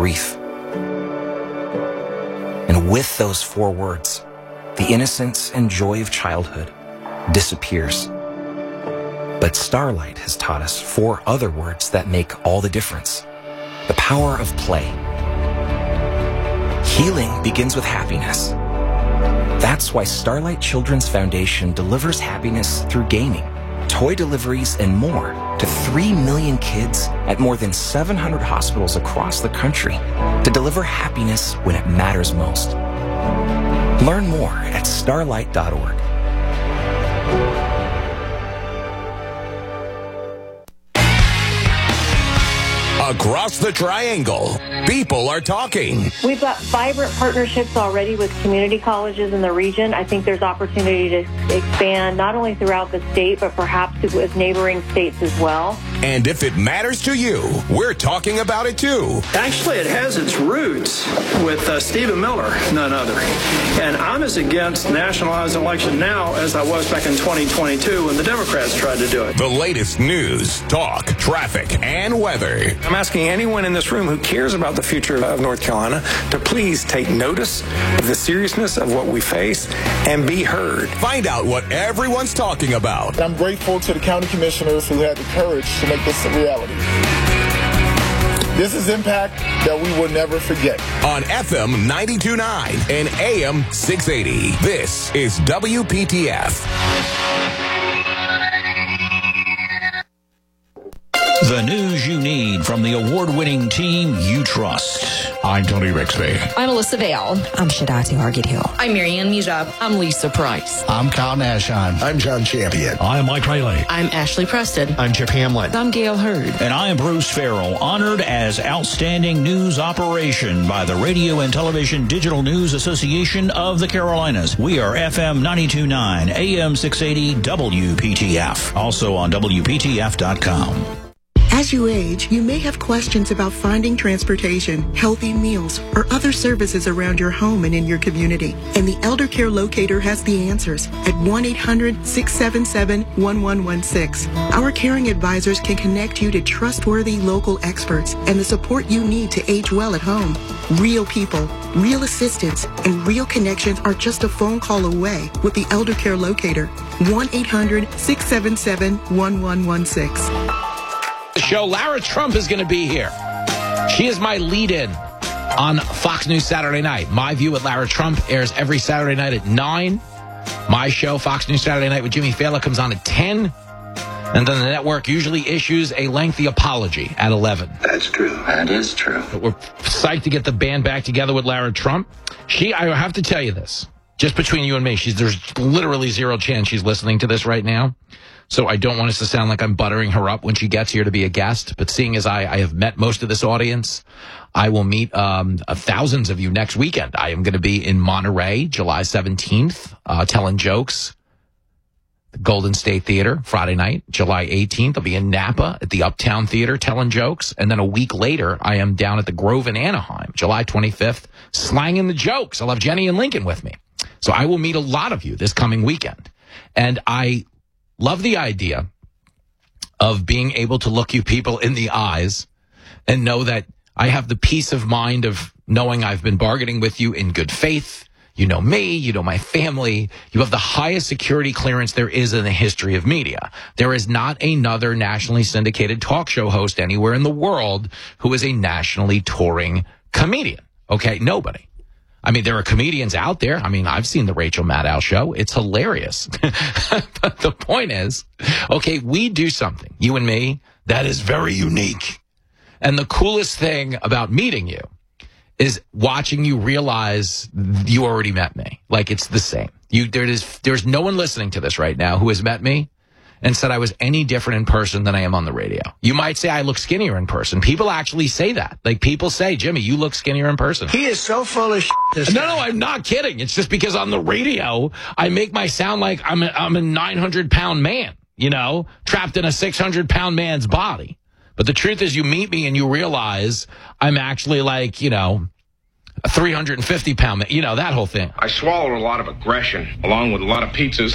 grief. And with those 4 words, the innocence and joy of childhood disappears. But Starlight has taught us 4 other words that make all the difference. The power of play. Healing begins with happiness. That's why Starlight Children's Foundation delivers happiness through gaming, toy deliveries, and more to 3 million kids at more than 700 hospitals across the country to deliver happiness when it matters most. Learn more at starlight.org. Across the Triangle, people are talking. We've got vibrant partnerships already with community colleges in the region. I think there's opportunity to expand not only throughout the state, but perhaps with neighboring states as well. And if it matters to you, we're talking about it too. Actually, it has its roots with Stephen Miller, none other. And I'm as against nationalized election now as I was back in 2022 when the Democrats tried to do it. The latest news, talk, traffic, and weather. I'm asking anyone in this room who cares about the future of North Carolina to please take notice of the seriousness of what we face and be heard. Find out what everyone's talking about. I'm grateful to the county commissioners who had the courage to make this a reality. This is impact that we will never forget. On FM 92.9 and AM 680, this is WPTF. The news you need from the award-winning team you trust. I'm Tony Rixby. I'm Alyssa Vale. I'm Shadati Hargit-Hill. I'm Marianne Mujab. I'm Lisa Price. I'm Kyle Nashon. I'm John Champion. I am Mike Rayleigh. I'm Ashley Preston. I'm Chip Hamlin. I'm Gail Hurd. And I am Bruce Farrell, honored as Outstanding News Operation by the Radio and Television Digital News Association of the Carolinas. We are FM 92.9, AM 680, WPTF. Also on WPTF.com. As you age, you may have questions about finding transportation, healthy meals, or other services around your home and in your community. And the Elder Care Locator has the answers at 1-800-677-1116. Our caring advisors can connect you to trustworthy local experts and the support you need to age well at home. Real people, real assistance, and real connections are just a phone call away with the Elder Care Locator. 1-800-677-1116. The show, Lara Trump is going to be here. She is my lead-in on Fox News Saturday Night. My View with Lara Trump airs every Saturday night at 9. My show, Fox News Saturday Night with Jimmy Fallon, comes on at 10. And then the network usually issues a lengthy apology at 11. That's true. That is true. But we're psyched to get the band back together with Lara Trump. I have to tell you this, just between you and me, there's literally zero chance she's listening to this right now. So I don't want us to sound like I'm buttering her up when she gets here to be a guest. But seeing as I have met most of this audience, I will meet thousands of you next weekend. I am going to be in Monterey, July 17th, telling jokes. The Golden State Theater, Friday night. July 18th, I'll be in Napa at the Uptown Theater telling jokes. And then a week later, I am down at the Grove in Anaheim, July 25th, slanging the jokes. I'll have Jenny and Lincoln with me. So I will meet a lot of you this coming weekend. And I love the idea of being able to look you people in the eyes and know that I have the peace of mind of knowing I've been bargaining with you in good faith. You know me, you know my family. You have the highest security clearance there is in the history of media. There is not another nationally syndicated talk show host anywhere in the world who is a nationally touring comedian. Okay, nobody. I mean, there are comedians out there. I mean, I've seen the Rachel Maddow show. It's hilarious. But the point is, okay, we do something, you and me, that is very unique. And the coolest thing about meeting you is watching you realize you already met me. Like, it's the same. There's no one listening to this right now who has met me and said I was any different in person than I am on the radio. You might say I look skinnier in person. People actually say that. Like, people say, Jimmy, you look skinnier in person. He is so full of shit. No, I'm not kidding. It's just because on the radio, I make my sound like I'm a 900-pound man, you know, trapped in a 600-pound man's body. But the truth is, you meet me and you realize I'm actually like, you know, a 350-pound man, you know, that whole thing. I swallowed a lot of aggression along with a lot of pizzas.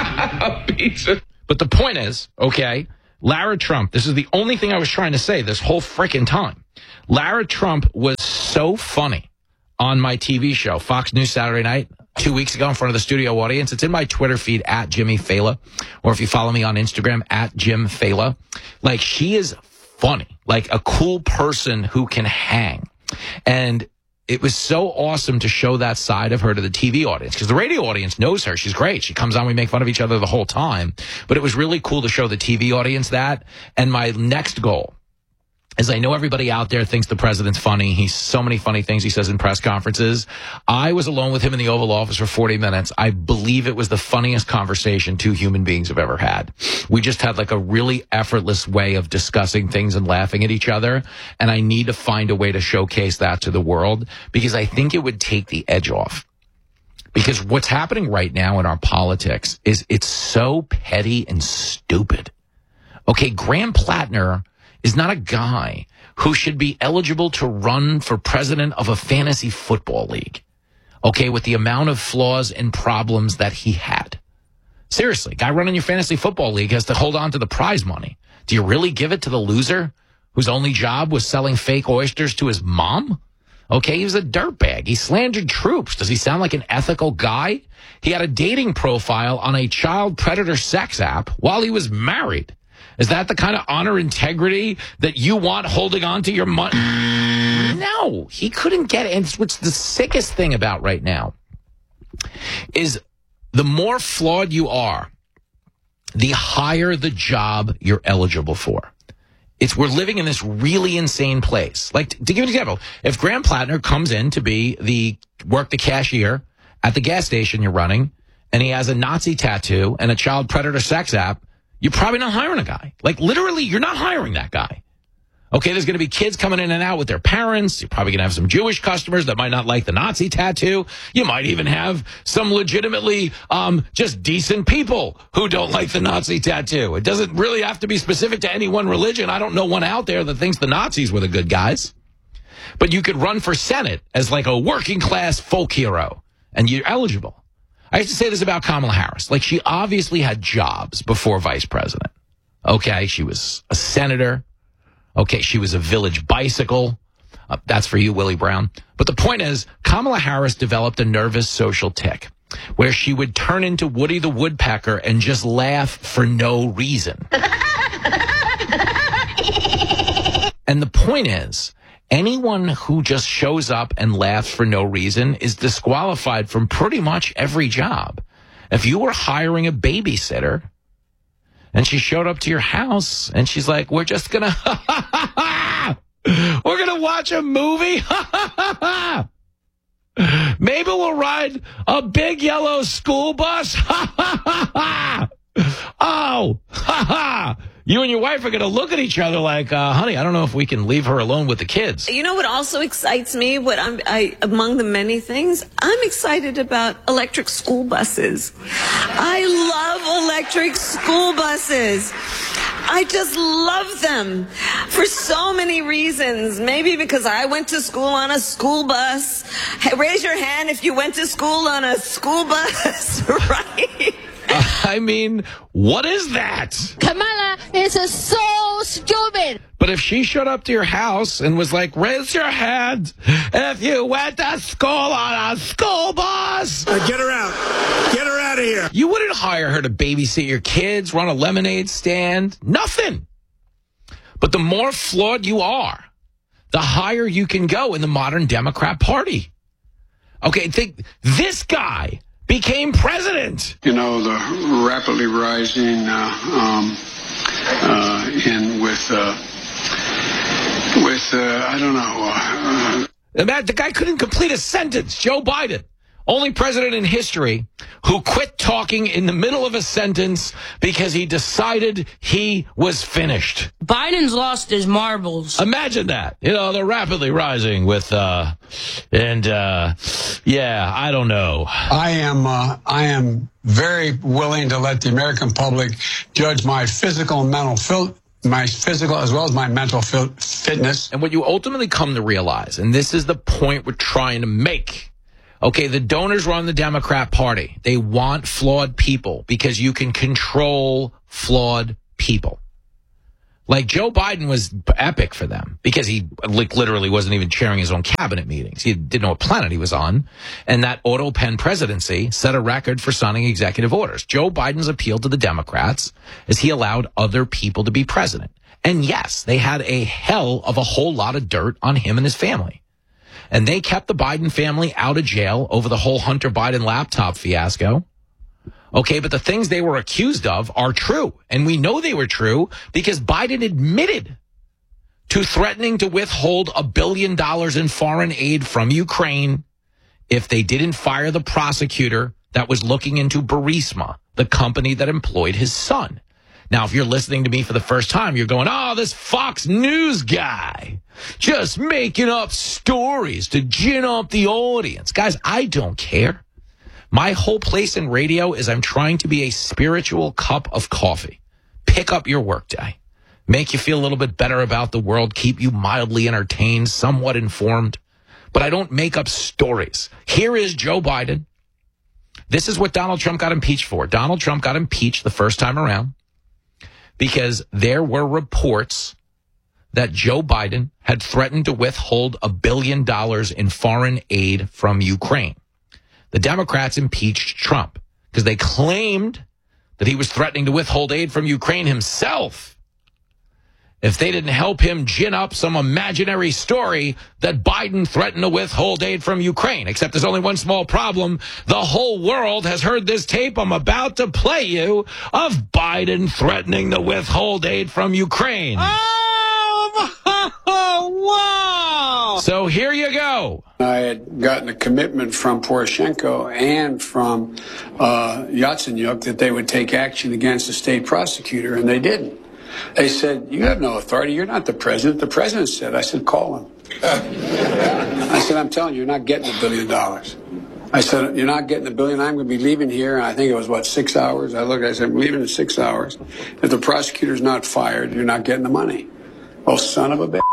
Pizza. But the point is, okay, Lara Trump, this is the only thing I was trying to say this whole freaking time. Lara Trump was so funny on my TV show, Fox News Saturday Night, 2 weeks ago in front of the studio audience. It's in my Twitter feed at Jimmy Fallon, or if you follow me on Instagram at Jim Fallon. Like, she is funny, like a cool person who can hang. And it was so awesome to show that side of her to the TV audience, because the radio audience knows her. She's great. She comes on. We make fun of each other the whole time. But it was really cool to show the TV audience that. And my next goal is, I know everybody out there thinks the president's funny. He's so many funny things he says in press conferences. I was alone with him in the Oval Office for 40 minutes. I believe it was the funniest conversation two human beings have ever had. We just had like a really effortless way of discussing things and laughing at each other. And I need to find a way to showcase that to the world, because I think it would take the edge off. Because what's happening right now in our politics is it's so petty and stupid. Okay, Graham Plattner is not a guy who should be eligible to run for president of a fantasy football league, okay, with the amount of flaws and problems that he had. Seriously, guy running your fantasy football league has to hold on to the prize money. Do you really give it to the loser whose only job was selling fake oysters to his mom? Okay, he was a dirtbag. He slandered troops. Does he sound like an ethical guy? He had a dating profile on a child predator sex app while he was married. Is that the kind of honor integrity that you want holding on to your money? No, he couldn't get it. And what's the sickest thing about right now is the more flawed you are, the higher the job you're eligible for. We're living in this really insane place. Like, to give you an example, if Graham Plattner comes in to be work the cashier at the gas station you're running, and he has a Nazi tattoo and a child predator sex app, you're probably not hiring a guy. Like, literally, you're not hiring that guy. Okay, there's going to be kids coming in and out with their parents. You're probably going to have some Jewish customers that might not like the Nazi tattoo. You might even have some legitimately just decent people who don't like the Nazi tattoo. It doesn't really have to be specific to any one religion. I don't know one out there that thinks the Nazis were the good guys. But you could run for Senate as like a working class folk hero, and you're eligible. I used to say this about Kamala Harris. Like, she obviously had jobs before vice president. Okay, she was a senator. Okay, she was a village bicycle. That's for you, Willie Brown. But the point is, Kamala Harris developed a nervous social tic where she would turn into Woody the Woodpecker and just laugh for no reason. And the point is, anyone who just shows up and laughs for no reason is disqualified from pretty much every job. If you were hiring a babysitter and she showed up to your house and she's like, we're just going to, we're going to watch a movie. Maybe we'll ride a big yellow school bus. Oh, you and your wife are going to look at each other like, honey, I don't know if we can leave her alone with the kids. You know what also excites me? Among the many things, I'm excited about electric school buses. I love electric school buses. I just love them for so many reasons. Maybe because I went to school on a school bus. Hey, raise your hand if you went to school on a school bus, right? I mean, what is that? Kamala is so stupid. But if she showed up to your house and was like, raise your hand if you went to school on a school bus. Get her out. Get her out of here. You wouldn't hire her to babysit your kids, run a lemonade stand. Nothing. But the more flawed you are, the higher you can go in the modern Democrat Party. Okay, think this guy became president. You know, the rapidly rising I don't know. The guy couldn't complete a sentence. Joe Biden, only president in history who quit talking in the middle of a sentence because he decided he was finished. Biden's lost his marbles. Imagine that. You know, they're rapidly rising with, yeah, I don't know. I am very willing to let the American public judge my physical and mental my physical as well as my mental fitness. And what you ultimately come to realize, and this is the point we're trying to make, okay, the donors run the Democrat Party. They want flawed people because you can control flawed people. Like, Joe Biden was epic for them because he literally wasn't even chairing his own cabinet meetings. He didn't know what planet he was on. And that auto pen presidency set a record for signing executive orders. Joe Biden's appeal to the Democrats is he allowed other people to be president. And yes, they had a hell of a whole lot of dirt on him and his family. And they kept the Biden family out of jail over the whole Hunter Biden laptop fiasco. Okay, but the things they were accused of are true. And we know they were true because Biden admitted to threatening to withhold $1 billion in foreign aid from Ukraine if they didn't fire the prosecutor that was looking into Burisma, the company that employed his son. Now, if you're listening to me for the first time, you're going, oh, this Fox News guy just making up stories to gin up the audience. Guys, I don't care. My whole place in radio is I'm trying to be a spiritual cup of coffee. Pick up your workday. Make you feel a little bit better about the world. Keep you mildly entertained, somewhat informed. But I don't make up stories. Here is Joe Biden. This is what Donald Trump got impeached for. Donald Trump got impeached the first time around because there were reports that Joe Biden had threatened to withhold $1 billion in foreign aid from Ukraine. The Democrats impeached Trump because they claimed that he was threatening to withhold aid from Ukraine himself if they didn't help him gin up some imaginary story that Biden threatened to withhold aid from Ukraine. Except there's only one small problem. The whole world has heard this tape I'm about to play you of Biden threatening to withhold aid from Ukraine. Wow! So here you go. I had gotten a commitment from Poroshenko and from Yatsenyuk that they would take action against the state prosecutor, and they didn't. They said, you have no authority. You're not the president. The president said. I said, call him. I said, I'm telling you, you're not getting $1 billion. I said, you're not getting $1 billion. I'm going to be leaving here. And I think it was, 6 hours? I said, I'm leaving in 6 hours. If the prosecutor's not fired, you're not getting the money. Oh, son of a bitch.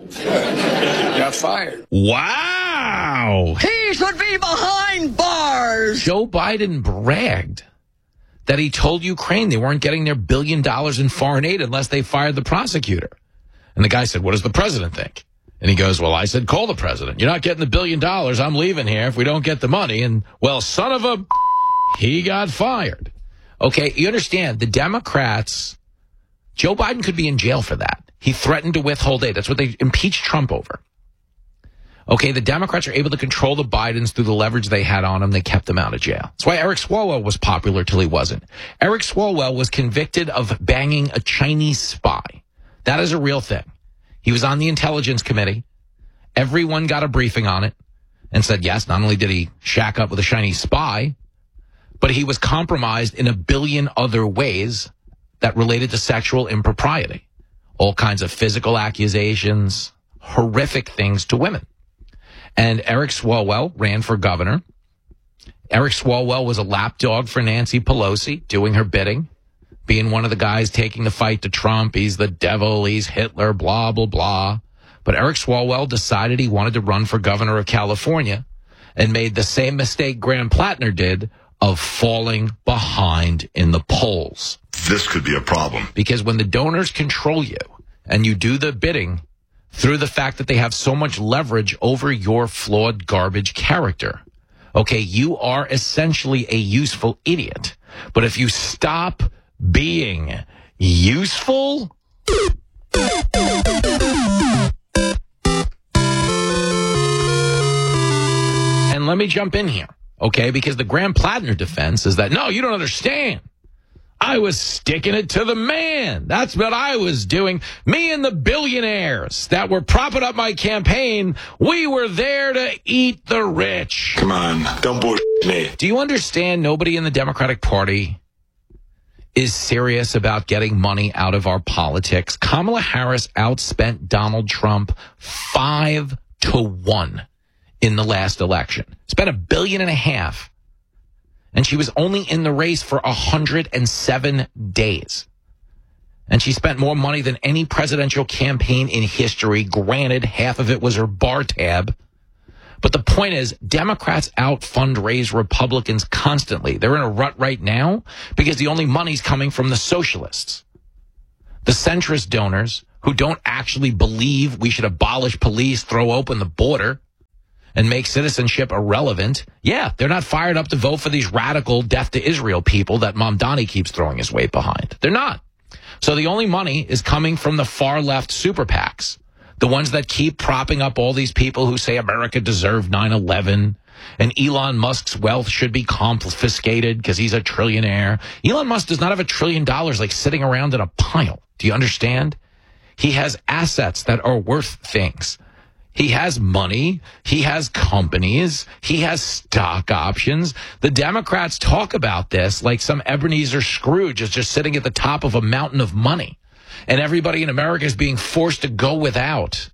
Got fired. Wow. He should be behind bars. Joe Biden bragged that he told Ukraine they weren't getting their $1 billion in foreign aid unless they fired the prosecutor. And the guy said, what does the president think? And he goes, well, I said, call the president. You're not getting the $1 billion. I'm leaving here if we don't get the money. And, well, son of a, he got fired. Okay, you understand, the Democrats, Joe Biden could be in jail for that. He threatened to withhold aid. That's what they impeached Trump over. Okay, the Democrats are able to control the Bidens through the leverage they had on him. They kept them out of jail. That's why Eric Swalwell was popular till he wasn't. Eric Swalwell was convicted of banging a Chinese spy. That is a real thing. He was on the Intelligence Committee. Everyone got a briefing on it and said, yes, not only did he shack up with a Chinese spy, but he was compromised in 1 billion other ways that related to sexual impropriety. All kinds of physical accusations, horrific things to women. And Eric Swalwell ran for governor. Eric Swalwell was a lapdog for Nancy Pelosi, doing her bidding, being one of the guys taking the fight to Trump. He's the devil, he's Hitler, blah, blah, blah. But Eric Swalwell decided he wanted to run for governor of California and made the same mistake Graham Plattner did of falling behind in the polls. This could be a problem. Because when the donors control you and you do the bidding through the fact that they have so much leverage over your flawed garbage character, okay, you are essentially a useful idiot. But if you stop being useful, and let me jump in here, okay, because the Graham Plattner defense is that, no, you don't understand. I was sticking it to the man. That's what I was doing. Me and the billionaires that were propping up my campaign, we were there to eat the rich. Come on, don't bullshit me. Do you understand nobody in the Democratic Party is serious about getting money out of our politics? Kamala Harris outspent Donald Trump 5-1 in the last election. Spent $1.5 billion. And she was only in the race for 107 days. And she spent more money than any presidential campaign in history. Granted, half of it was her bar tab. But the point is, Democrats out-fundraise Republicans constantly. They're in a rut right now because the only money's coming from the socialists. the centrist donors who don't actually believe we should abolish police, throw open the border, and make citizenship irrelevant, yeah, they're not fired up to vote for these radical death to Israel people that Mamdani keeps throwing his weight behind. They're not. So the only money is coming from the far left super PACs, the ones that keep propping up all these people who say America deserved 9/11 and Elon Musk's wealth should be confiscated because he's a trillionaire. Elon Musk does not have $1 trillion like sitting around in a pile. Do you understand? He has assets that are worth things. He has money. He has companies. He has stock options. The Democrats talk about this like some Ebenezer Scrooge is just sitting at the top of a mountain of money. And everybody in America is being forced to go without.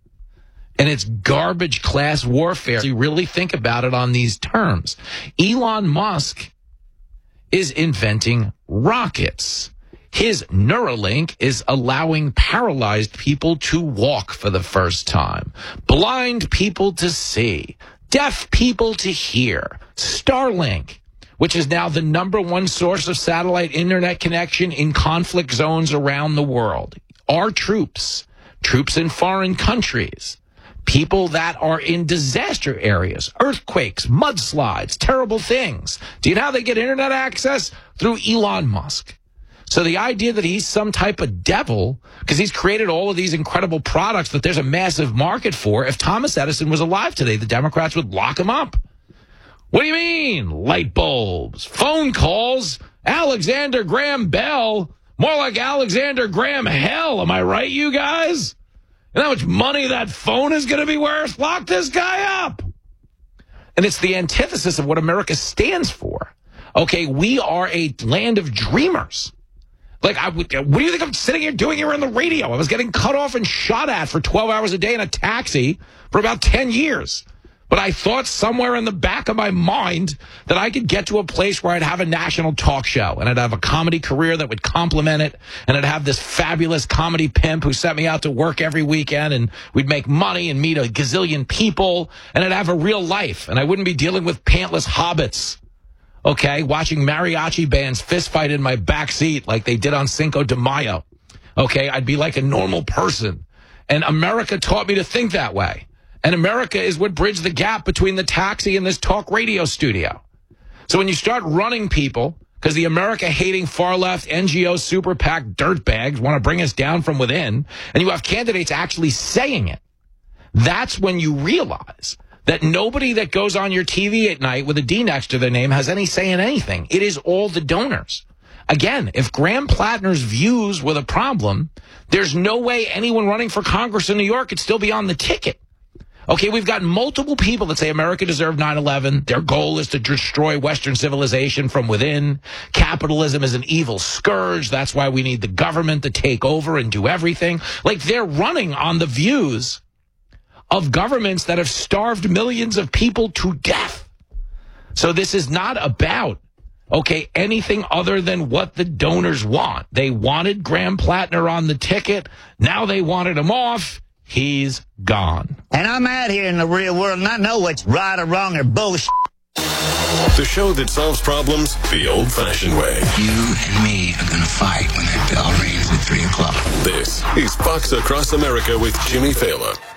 And it's garbage class warfare. You really think about it on these terms. Elon Musk is inventing rockets. His Neuralink is allowing paralyzed people to walk for the first time, blind people to see, deaf people to hear. Starlink, which is now the #1 source of satellite internet connection in conflict zones around the world. Our troops in foreign countries, people that are in disaster areas, earthquakes, mudslides, terrible things. Do you know how they get internet access? Through Elon Musk. So the idea that he's some type of devil, because he's created all of these incredible products that there's a massive market for, if Thomas Edison was alive today, the Democrats would lock him up. What do you mean? Light bulbs, phone calls, Alexander Graham Bell, more like Alexander Graham Hell. Am I right, you guys? And how much money that phone is going to be worth? Lock this guy up. And it's the antithesis of what America stands for. Okay, we are a land of dreamers. Like, what do you think I'm sitting here doing here on the radio? I was getting cut off and shot at for 12 hours a day in a taxi for about 10 years. But I thought somewhere in the back of my mind that I could get to a place where I'd have a national talk show and I'd have a comedy career that would complement it. And I'd have this fabulous comedy pimp who sent me out to work every weekend and we'd make money and meet a gazillion people. And I'd have a real life and I wouldn't be dealing with pantless hobbits. Okay, watching mariachi bands fist fight in my back seat like they did on Cinco de Mayo. Okay, I'd be like a normal person. And America taught me to think that way. And America is what bridged the gap between the taxi and this talk radio studio. So when you start running people, because the America-hating far-left NGO super PAC dirtbags want to bring us down from within, and you have candidates actually saying it, that's when you realize that nobody that goes on your TV at night with a D next to their name has any say in anything. It is all the donors. Again, if Graham Plattner's views were the problem, there's no way anyone running for Congress in New York could still be on the ticket. Okay, we've got multiple people that say America deserved 9/11. Their goal is to destroy Western civilization from within. Capitalism is an evil scourge. That's why we need the government to take over and do everything. Like, they're running on the views of governments that have starved millions of people to death. So this is not about, okay, anything other than what the donors want. They wanted Graham Plattner on the ticket. Now they wanted him off. He's gone. And I'm out here in the real world and I know what's right or wrong or bullshit. The show that solves problems the old-fashioned way. You and me are going to fight when that bell rings at 3 o'clock. This is Fox Across America with Jimmy Fallon.